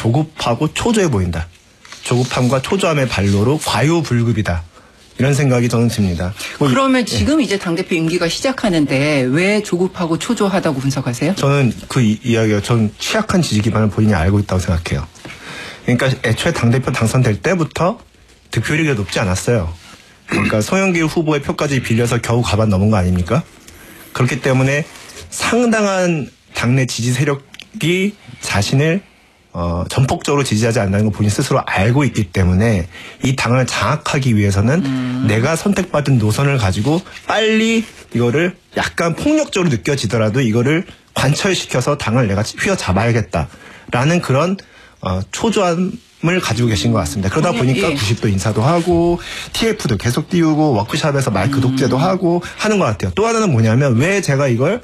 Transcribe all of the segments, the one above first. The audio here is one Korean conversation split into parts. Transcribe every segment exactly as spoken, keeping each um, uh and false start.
조급하고 초조해 보인다. 조급함과 초조함의 발로로 과유불급이다. 이런 생각이 저는 듭니다. 뭐 그러면 지금 예. 이제 당대표 임기가 시작하는데 왜 조급하고 초조하다고 분석하세요? 저는 그 이, 이야기가 전 취약한 지지 기반을 본인이 알고 있다고 생각해요. 그러니까 애초에 당대표 당선될 때부터 득표율이 높지 않았어요. 그러니까 송영길 후보의 표까지 빌려서 겨우 과반 넘은 거 아닙니까? 그렇기 때문에 상당한 당내 지지 세력이 자신을 어, 전폭적으로 지지하지 않는다는 걸 본인 스스로 알고 있기 때문에 이 당을 장악하기 위해서는 음. 내가 선택받은 노선을 가지고 빨리 이거를 약간 폭력적으로 느껴지더라도 이거를 관철시켜서 당을 내가 휘어잡아야겠다라는 그런 어, 초조함을 가지고 계신 것 같습니다. 그러다 보니까 예. 구십 도 인사도 하고 티에프도 계속 띄우고 워크숍에서 마이크 독재도 음. 하고 하는 것 같아요. 또 하나는 뭐냐면 왜 제가 이걸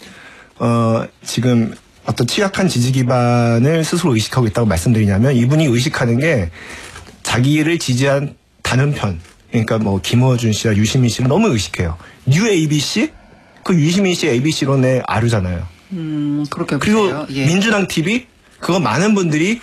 어, 지금 어떤 취약한 지지 기반을 스스로 의식하고 있다고 말씀드리냐면 이분이 의식하는 게 자기를 지지한 다른 편, 그러니까 뭐 김어준 씨와 유시민 씨를 너무 의식해요. 뉴 에이비씨? 그 유시민 씨 에이비씨론의 아류잖아요. 음, 그렇게 그리고 보세요. 예. 민주당 티비? 그거 많은 분들이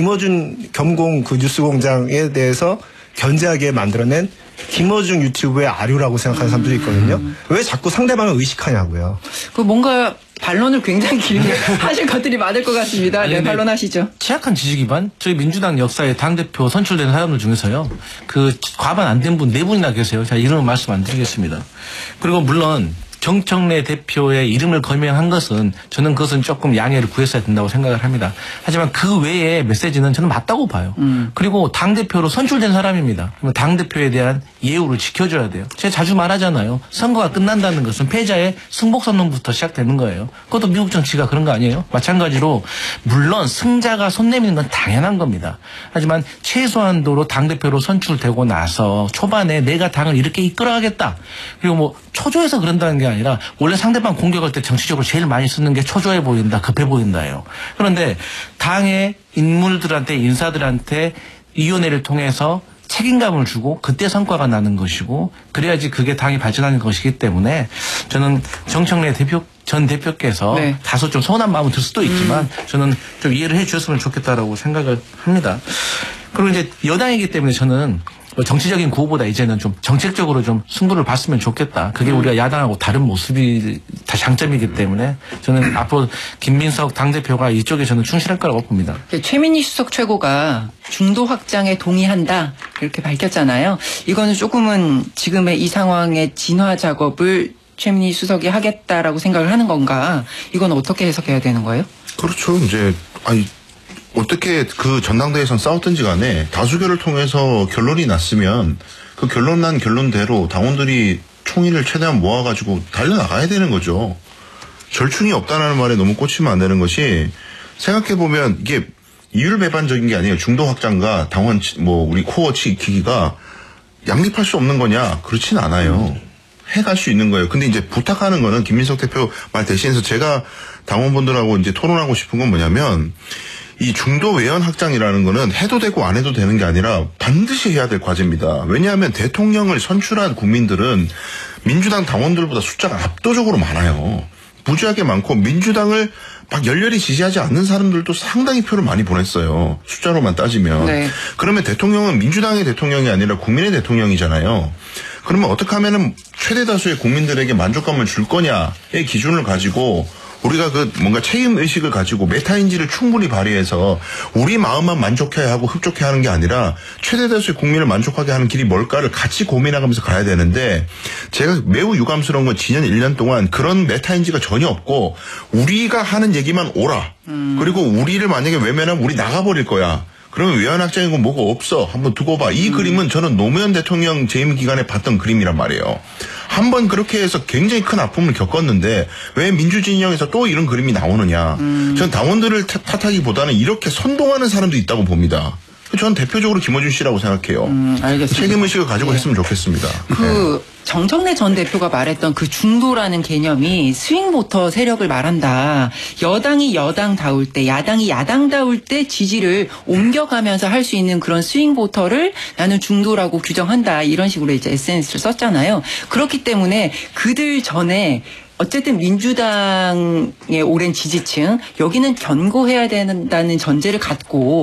김어준 겸공 그 뉴스공장에 대해서 견제하게 만들어낸 김어준 유튜브의 아류라고 생각하는 사람들이 있거든요. 음. 왜 자꾸 상대방을 의식하냐고요. 그 뭔가 반론을 굉장히 길게 하실 것들이 많을 것 같습니다. 아니, 네, 반론하시죠. 취약한 지지 기반? 저희 민주당 역사에 당대표 선출된 사람들 중에서요. 그 과반 안 된 분 네 분이나 계세요. 제가 이름은 말씀 안 드리겠습니다. 그리고 물론 정청래 대표의 이름을 거명한 것은 저는 그것은 조금 양해를 구했어야 된다고 생각을 합니다. 하지만 그 외의 메시지는 저는 맞다고 봐요. 음. 그리고 당대표로 선출된 사람입니다. 그러면 당대표에 대한 예우를 지켜줘야 돼요. 제가 자주 말하잖아요. 선거가 끝난다는 것은 패자의 승복선언부터 시작되는 거예요. 그것도 미국 정치가 그런 거 아니에요? 마찬가지로 물론 승자가 손 내미는 건 당연한 겁니다. 하지만 최소한도로 당대표로 선출되고 나서 초반에 내가 당을 이렇게 이끌어가겠다. 그리고 뭐 초조해서 그런다는 게 아니라 원래 상대방 공격할 때 정치적으로 제일 많이 쓰는 게 초조해 보인다, 급해 보인다예요. 그런데 당의 인물들한테, 인사들한테 위원회를 통해서 책임감을 주고 그때 성과가 나는 것이고 그래야지 그게 당이 발전하는 것이기 때문에 저는 정청래 대표 전 대표께서 네. 다소 좀 서운한 마음은 들 수도 있지만 음. 저는 좀 이해를 해 주셨으면 좋겠다라고 생각을 합니다. 그리고 이제 여당이기 때문에 저는 정치적인 구호보다 이제는 좀 정책적으로 좀 승부를 봤으면 좋겠다. 그게 음. 우리가 야당하고 다른 모습이 다 장점이기 때문에 저는 앞으로 김민석 당대표가 이쪽에 저는 충실할 거라고 봅니다. 최민희 수석 최고가 중도 확장에 동의한다 이렇게 밝혔잖아요. 이거는 조금은 지금의 이 상황의 진화 작업을 최민희 수석이 하겠다라고 생각을 하는 건가? 이건 어떻게 해석해야 되는 거예요? 그렇죠. 이제 아니. 어떻게 그 전당대회에선 싸웠든지 간에 다수결을 통해서 결론이 났으면 그 결론 난 결론대로 당원들이 총의를 최대한 모아가지고 달려나가야 되는 거죠. 절충이 없다는 말에 너무 꽂히면 안 되는 것이 생각해보면 이게 이율배반적인 게 아니에요. 중도 확장과 당원 뭐 우리 코어 지키기가 양립할 수 없는 거냐? 그렇진 않아요. 해갈 수 있는 거예요. 근데 이제 부탁하는 거는 김민석 대표 말 대신해서 제가 당원분들하고 이제 토론하고 싶은 건 뭐냐면 이 중도 외연 확장이라는 거는 해도 되고 안 해도 되는 게 아니라 반드시 해야 될 과제입니다. 왜냐하면 대통령을 선출한 국민들은 민주당 당원들보다 숫자가 압도적으로 많아요. 무지하게 많고 민주당을 막 열렬히 지지하지 않는 사람들도 상당히 표를 많이 보냈어요. 숫자로만 따지면. 네. 그러면 대통령은 민주당의 대통령이 아니라 국민의 대통령이잖아요. 그러면 어떻게 하면은 최대 다수의 국민들에게 만족감을 줄 거냐의 기준을 가지고 우리가 그 뭔가 책임 의식을 가지고 메타인지를 충분히 발휘해서 우리 마음만 만족해야 하고 흡족해 하는 게 아니라 최대 다수의 국민을 만족하게 하는 길이 뭘까를 같이 고민하면서 가야 되는데 제가 매우 유감스러운 건 지난 일 년 동안 그런 메타인지가 전혀 없고 우리가 하는 얘기만 오라. 음. 그리고 우리를 만약에 외면하면 우리 나가버릴 거야. 그러면 외연 확장이고 뭐가 없어. 한번 두고 봐. 이 음. 그림은 저는 노무현 대통령 재임 기간에 봤던 그림이란 말이에요. 한번 그렇게 해서 굉장히 큰 아픔을 겪었는데 왜 민주진영에서 또 이런 그림이 나오느냐. 음. 전 당원들을 탓하기보다는 이렇게 선동하는 사람도 있다고 봅니다. 저는 대표적으로 김어준 씨라고 생각해요. 음, 알겠습니다. 책임의식을 가지고 네. 했으면 좋겠습니다. 그 네. 정청래 전 대표가 말했던 그 중도라는 개념이 스윙보터 세력을 말한다. 여당이 여당다울 때, 야당이 야당다울 때 지지를 옮겨가면서 할 수 있는 그런 스윙보터를 나는 중도라고 규정한다. 이런 식으로 이제 에스엔에스를 썼잖아요. 그렇기 때문에 그들 전에 어쨌든 민주당의 오랜 지지층, 여기는 견고해야 된다는 전제를 갖고